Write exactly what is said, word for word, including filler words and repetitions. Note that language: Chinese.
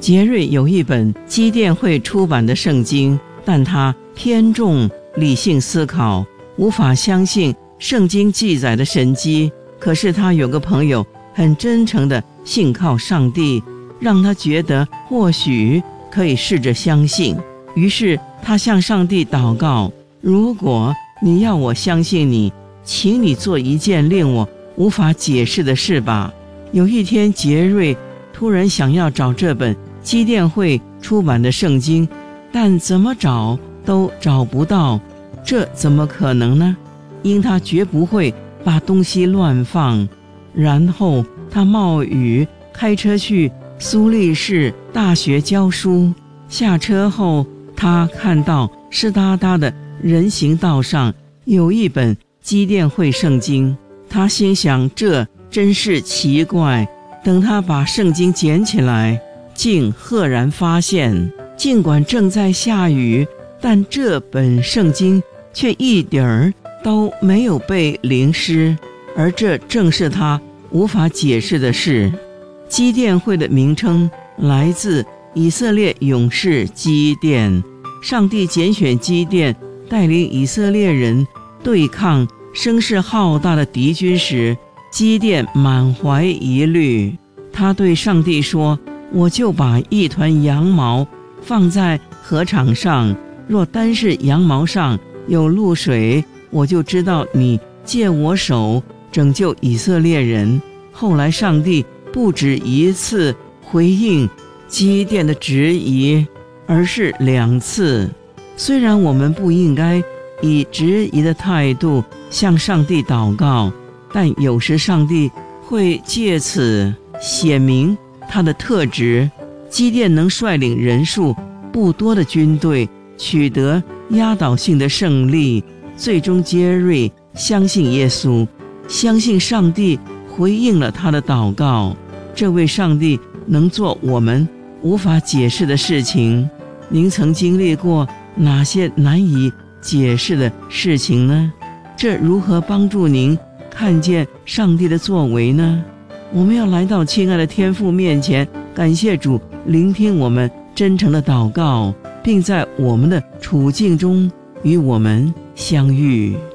杰瑞有一本基甸会出版的圣经，但他偏重理性思考，无法相信圣经记载的神迹。可是他有个朋友很真诚地信靠上帝，让他觉得或许可以试着相信。于是他向上帝祷告，如果你要我相信你，请你做一件令我无法解释的事吧。有一天，杰瑞突然想要找这本基甸会出版的圣经，但怎么找都找不到。这怎么可能呢？因他绝不会把东西乱放。然后他冒雨开车去苏黎世大学教书，下车后他看到湿哒哒的人行道上有一本基甸会圣经，他心想这真是奇怪。等他把圣经捡起来，竟赫然发现，尽管正在下雨，但这本圣经却一点儿都没有被淋湿，而这正是他无法解释的事。基甸会的名称来自以色列勇士基甸，上帝拣选基甸带领以色列人对抗声势浩大的敌军时，基甸满怀疑虑。他对上帝说，我就把一团羊毛放在禾场上，若单是羊毛上有露水，我就知道你借我手拯救以色列人。后来上帝不止一次回应基甸的质疑，而是两次。虽然我们不应该以质疑的态度向上帝祷告，但有时上帝会借此显明他的特质。基甸能率领人数不多的军队取得压倒性的胜利，最终杰瑞相信耶稣，相信上帝回应了他的祷告。这位上帝能做我们无法解释的事情。您曾经历过哪些难以解释的事情呢？这如何帮助您看见上帝的作为呢？我们要来到亲爱的天父面前，感谢主聆听我们真诚的祷告，并在我们的处境中与我们相遇。